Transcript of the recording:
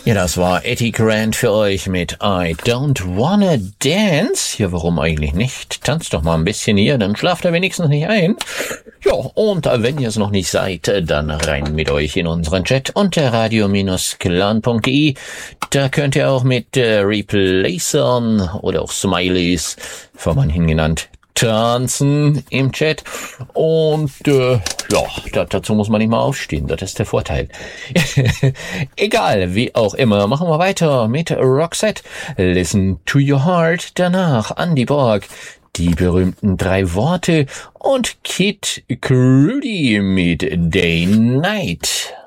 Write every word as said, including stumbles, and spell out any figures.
Ja, das war Eddie Grant für euch mit I Don't Wanna Dance. Ja, warum eigentlich nicht? Tanzt doch mal ein bisschen hier, dann schlaft ihr wenigstens nicht ein. Ja, und wenn ihr es noch nicht seid, dann rein mit euch in unseren Chat unter radio Bindestrich clan punkt de. Da könnt ihr auch mit äh, Replacern oder auch Smileys, von manchen genannt, tanzen im Chat. Und äh, ja, da, dazu muss man nicht mal aufstehen, das ist der Vorteil. Egal, wie auch immer, machen wir weiter mit Roxette. Listen to your heart, danach Andy Borg, die berühmten drei Worte und Kid Cudi mit Day Night.